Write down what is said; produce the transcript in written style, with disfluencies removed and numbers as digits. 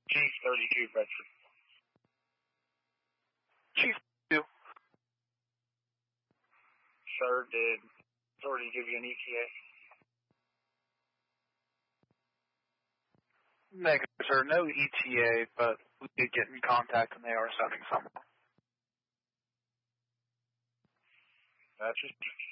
Chief 32, Bedford. Chief 2. Sir, did Authority give you an ETA? Negative, sir. No ETA, but we did get in contact and they are sending someone. That's just